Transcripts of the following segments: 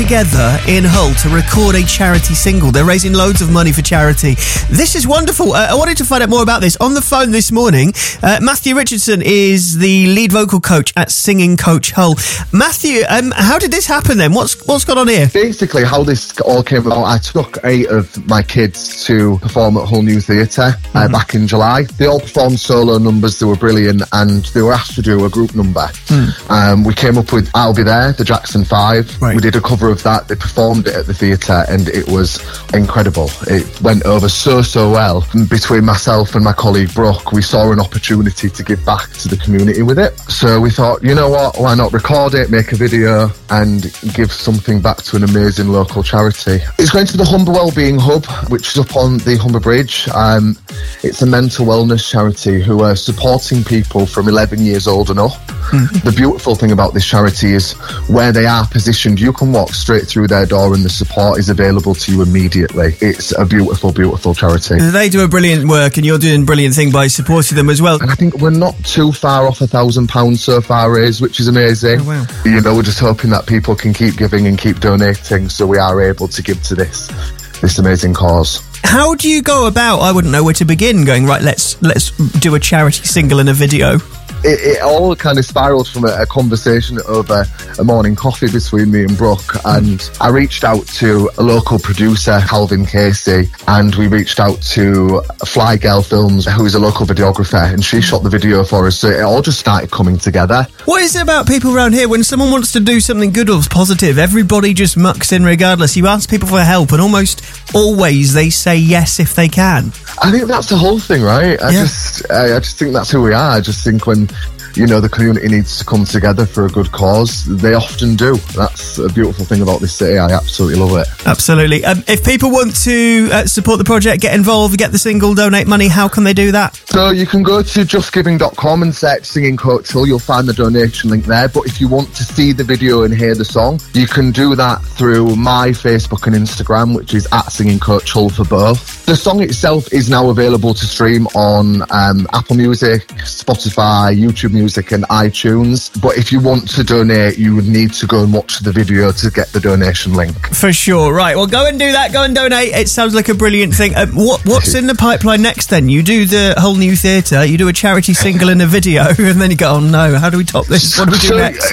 together in Hull to record a charity single. They're raising loads of money for charity. This is wonderful. I wanted to find out more about this. On the phone this morning, Matthew Richardson is the lead vocal coach at Singing Coach Hull. Matthew, how did this happen then? What's gone on here? Basically, how this all came about, I took 8 of my kids to perform at Hull New Theatre back in July. They all performed solo numbers. They were brilliant, and they were asked to do a group number. We came up with I'll Be There, the Jackson 5. Right. We did a cover of that. They performed it at the theatre, and it was incredible. It went over so well. Between myself and my colleague Brooke, we saw an opportunity to give back to the community with it. So we thought, you know what, why not record it, make a video, and give something back to an amazing local charity. It's going to the Humber Wellbeing Hub, which is up on the Humber Bridge. It's a mental wellness charity who are supporting people from 11 years old and up. The beautiful thing about this charity is where they are positioned, you can walk straight through their door and the support is available to you immediately. It's a beautiful, beautiful charity. They do a brilliant work, and you're doing a brilliant thing by supporting them as well. And I think we're not too far off £1,000 so far raised, which is amazing. Oh, wow. You know, we're just hoping that people can keep giving and keep donating so we are able to give to this amazing cause. How do you go about, I wouldn't know where to begin, going, right, let's do a charity single and a video? It all kind of spiralled from a conversation over a morning coffee between me and Brooke, and I reached out to a local producer, Calvin Casey, and we reached out to Fly Girl Films, who is a local videographer, and she shot the video for us, so it all just started coming together. What is it about people around here, when someone wants to do something good or positive, everybody just mucks in regardless? You ask people for help and almost always they say yes if they can. I think that's the whole thing, right? I just think that's who we are. I just think when, you know, the community needs to come together for a good cause, they often do. That's a beautiful thing about this city. I absolutely love it. Absolutely. If people want to support the project, get involved, get the single, donate money, how can they do that? So you can go to justgiving.com and search Singing Coach Hull. You'll find the donation link there. But if you want to see the video and hear the song, you can do that through my Facebook and Instagram, which is at Singing Coach Hull for both. The song itself is now available to stream on Apple Music, Spotify, YouTube Music and iTunes. But if you want to donate, you would need to go and watch the video to get the donation link. For sure. Right, well, go and do that. Go and donate. It sounds like a brilliant thing. What's in the pipeline next then? You do the Hull New Theatre, you do a charity single and a video, and then you go, oh no, how do we top this? What do we do next?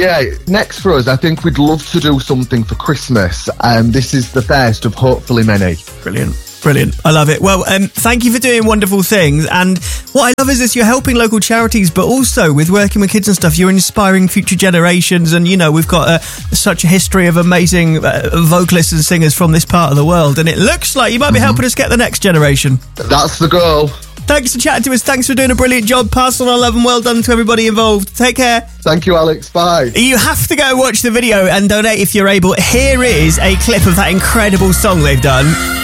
Next for us, I think we'd love to do something for Christmas. This is the first of hopefully many. Brilliant. I love it. Well, thank you for doing wonderful things. And what I love is this, you're helping local charities, but also with working with kids and stuff, you're inspiring future generations. And, you know, we've got such a history of amazing vocalists and singers from this part of the world. And it looks like you might be helping us get the next generation. That's the goal. Thanks for chatting to us. Thanks for doing a brilliant job. Pass on our love and well done to everybody involved. Take care. Thank you, Alex. Bye. You have to go watch the video and donate if you're able. Here is a clip of that incredible song they've done.